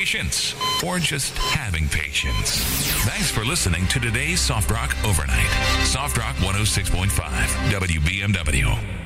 patience, or just having patience. Thanks for listening to today's Soft Rock Overnight. Soft Rock 106.5 WBMW.